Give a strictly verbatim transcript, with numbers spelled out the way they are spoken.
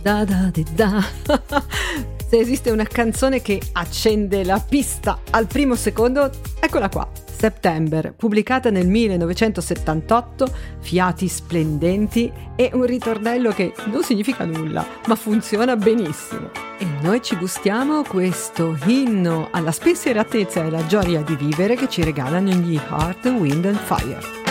Da da di da. Se esiste una canzone che accende la pista al primo secondo, eccola qua. September, pubblicata nel millenovecentosettantotto, fiati splendenti e un ritornello che non significa nulla, ma funziona benissimo. E noi ci gustiamo questo inno alla spensieratezza e alla gioia di vivere che ci regalano gli Earth, Wind and Fire.